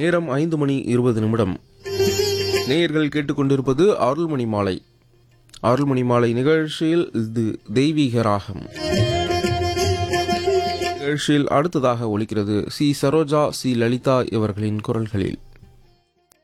நேரம் 5:20. நேயர்கள் கேட்டுக்கொண்டிருப்பது அருள்மணி மாலை. அருள்மணி மாலை நிகழ்ச்சியில் இது தெய்வீக ராகம். நிகழ்ச்சியில் அடுத்ததாக ஒலிக்கிறது சி சரோஜா, சி லலிதா இவர்களின் குரல்களில்.